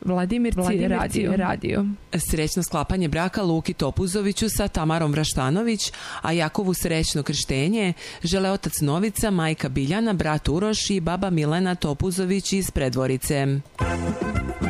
Vladimirci radio. Srećno sklapanje braka Luki Topuzoviću sa Tamarom Vraštanović, a Jakovu srećno krštenje žele otac Novica, majka Biljana, brat Uroš i baba Milena Topuzović iz Predvorice.